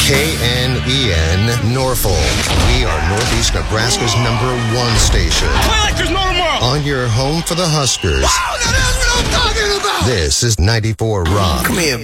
KNEN Norfolk. We are Northeast Nebraska's #1 station. Play like there's no tomorrow. On your home for the Huskers. Wow, that is what I'm talking about. This is 94 Rock. Come here,